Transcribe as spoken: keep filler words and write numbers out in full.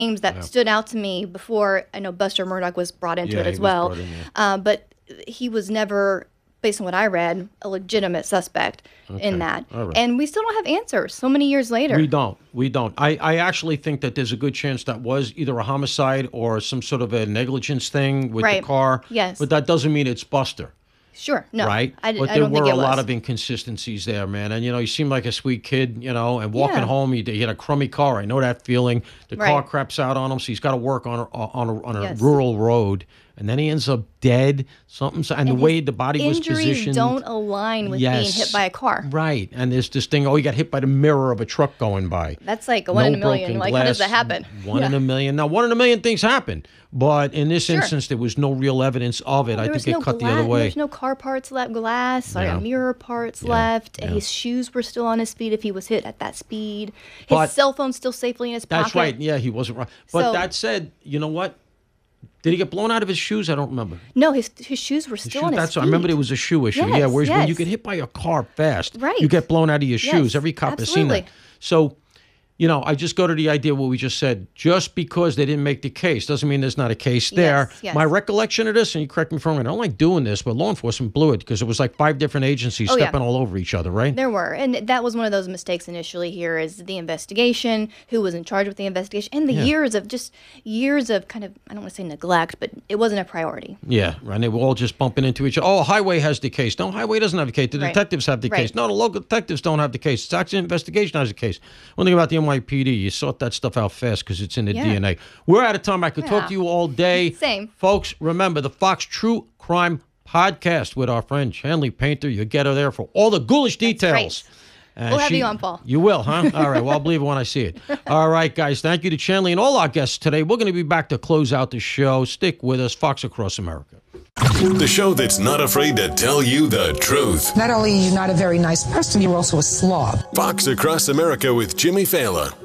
names that Yeah. stood out to me before. I know Buster Murdoch was brought into Yeah, it he as was well, brought in, yeah. uh, but he was never, based on what I read, a legitimate suspect Okay. in that. All right. And we still don't have answers so many years later. We don't. We don't. I, I actually think that there's a good chance that was either a homicide or some sort of a negligence thing with Right. the car. Yes. But that doesn't mean it's Buster. Sure, no. Right? I, d- but I there don't were think it a lot was. of inconsistencies there, man. And, you know, you seem like a sweet kid, you know, and walking Yeah. home, you, you had a crummy car. I know that feeling. The car Right. craps out on him, so he's got to work on a, on a, on a Yes. rural road. And then he ends up dead. Something, and, the And way his the body was injuries positioned. don't align with being Yes. hit by a car. Right. And there's this thing, oh, he got hit by the mirror of a truck going by. That's like a one No in a million. broken Like, how does glass, that happen? One Yeah. in a million. Now, one in a million things happen. But in this Sure. instance, there was no real evidence of it. I There think was it no cut gla- the other way. There's no car parts left, glass, like Yeah. mirror parts Yeah. left. Yeah. His shoes were still on his feet if he was hit at that speed. His But- cell phone's still safely in his pocket. That's right. Yeah, he wasn't right. But So- that said, you know what? Did he get blown out of his shoes? I don't remember. No, his his shoes were His still shoes- on his that's feet. I remember there was a shoe issue. yeah, Yes, whereas when you yes. get hit by a car fast, Right. you get blown out of your Yes, shoes. Every cop has seen that. absolutely. So, you know, I just go to the idea what we just said. Just because they didn't make the case doesn't mean there's not a case there. Yes, yes. My recollection of this, and you correct me if I'm wrong, I don't like doing this, but law enforcement blew it because it was like five different agencies Oh, yeah. stepping all over each other, right? There were, and that was one of those mistakes initially. Here is the investigation, who was in charge with the investigation, and the Yeah. years of just years of kind of, I don't want to say neglect, but it wasn't a priority. Yeah, and they were all just bumping into each other. Oh, Highway has the case. No, Highway doesn't have the case. The Right. detectives have the Right. case. No, the local detectives don't have the case. It's actually investigation has the case. One thing about the N Y P D, you sort that stuff out fast because it's in the Yeah. D N A. We're out of time. I could talk Yeah. to you all day. Same. Folks, remember the Fox True Crime Podcast with our friend Chanley Painter. You'll get her there for all the ghoulish details. right. And We'll have you on, Paul. You will, huh? All right. Well, I'll believe it when I see it. All right, guys. Thank you to Chanley and all our guests today. We're going to be back to close out the show. Stick with us. Fox Across America. The show that's not afraid to tell you the truth. Not only are you not a very nice person, you're also a slob. Fox Across America with Jimmy Fallon.